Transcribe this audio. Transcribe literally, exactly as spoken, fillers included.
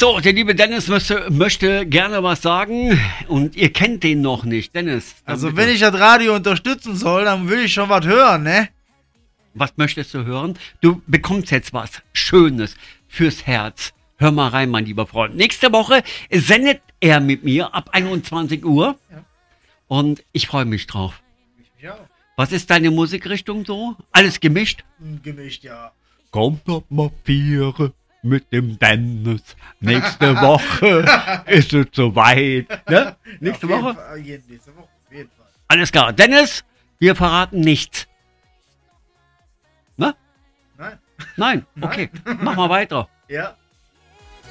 So, der liebe Dennis möchte, möchte gerne was sagen und ihr kennt den noch nicht. Dennis. Also wenn ich das Radio unterstützen soll, dann will ich schon was hören, ne? Was möchtest du hören? Du bekommst jetzt was Schönes fürs Herz. Hör mal rein, mein lieber Freund. Nächste Woche sendet er mit mir ab einundzwanzig Uhr. Ja. Und ich freue mich drauf. Ich auch. Was ist deine Musikrichtung so? Alles gemischt? Gemischt, ja. Kommt doch mal Viere mit dem Dennis. Nächste Woche ist es soweit. Ne? Nächste ja, Woche? Fall, nächste Woche, auf jeden Fall. Alles klar. Dennis, wir verraten nichts. Ne? Nein. Nein? Okay. Mach mal weiter. Ja.